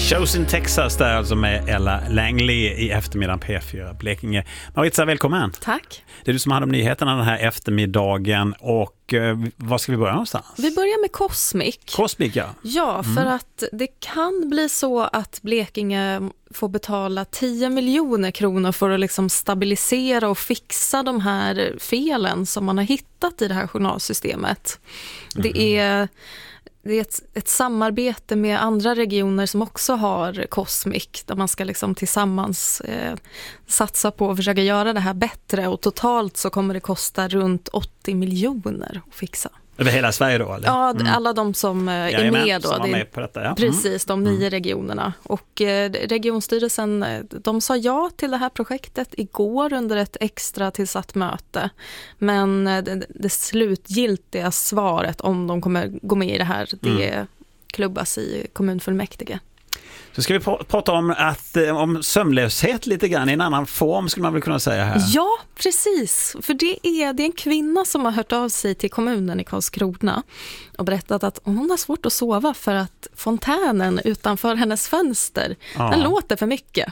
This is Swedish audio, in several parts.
Chosen Texas där alltså med Ella Langley i eftermiddagen P4 Blekinge. Maritza, välkommen. Tack. Det är du som hade om nyheterna den här eftermiddagen och var ska vi börja någonstans? Vi börjar med Cosmic. Cosmic, ja. Ja, för att det kan bli så att Blekinge får betala 10 miljoner kronor för att liksom stabilisera och fixa de här felen som man har hittat i det här journalsystemet. Det är ett samarbete med andra regioner som också har Cosmic, där man ska liksom tillsammans satsa på att försöka göra det här bättre, och totalt så kommer det kosta runt 80 miljoner att fixa. Över hela Sverige då? Eller? Ja, alla de som är med då. Som var med på detta, ja. Precis, de 9 regionerna. Och regionstyrelsen, de sa ja till det här projektet igår under ett extra tillsatt möte. Men det slutgiltiga svaret om de kommer gå med i det här, det klubbas i kommunfullmäktige. Så ska vi prata om sömnlöshet lite grann i en annan form, skulle man väl kunna säga här. Ja, precis. För det är en kvinna som har hört av sig till kommunen i Karlskrona och berättat att hon har svårt att sova för att fontänen utanför hennes fönster, den låter för mycket.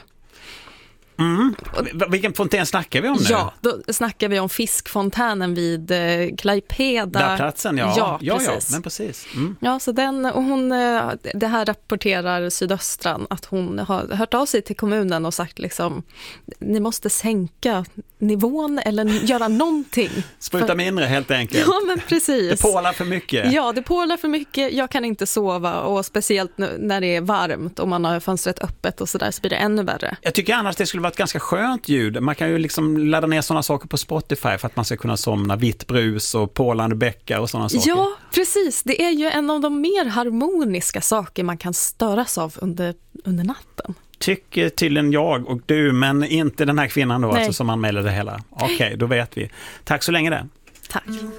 Vilken fontän snackar vi om nu? Ja, då snackar vi om fiskfontänen vid Klaipeda. Där platsen, ja, men precis. Ja, så det här rapporterar Sydöstran att hon har hört av sig till kommunen och sagt liksom, ni måste sänka nivån eller göra någonting. Spruta mindre helt enkelt. Ja, men precis. Det pålar för mycket. Ja, det pålar för mycket. Jag kan inte sova, och speciellt när det är varmt och man har fönstret öppet och sådär, så blir det ännu värre. Jag tycker annars det skulle vara ett ganska skönt ljud. Man kan ju liksom ladda ner sådana saker på Spotify för att man ska kunna somna, vitt brus och pålande bäckar och sådana saker. Ja, precis. Det är ju en av de mer harmoniska saker man kan störas av under natten. Tycker tydligen jag och du, men inte den här kvinnan då, alltså, som anmälde det hela. Okej, då vet vi. Tack så länge det. Tack.